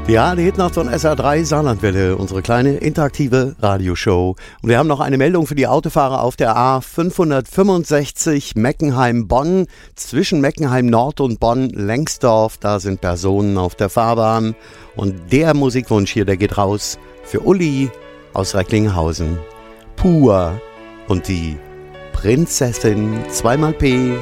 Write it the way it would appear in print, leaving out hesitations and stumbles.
Ja, die Hitnacht von SR3 Saarlandwelle, unsere kleine interaktive Radioshow. Und wir haben noch eine Meldung für die Autofahrer auf der A565 Meckenheim-Bonn. Zwischen Meckenheim Nord und Bonn-Lengsdorf, da sind Personen auf der Fahrbahn. Und der Musikwunsch hier, der geht raus für Uli aus Recklinghausen. Pur und die Prinzessin 2x P.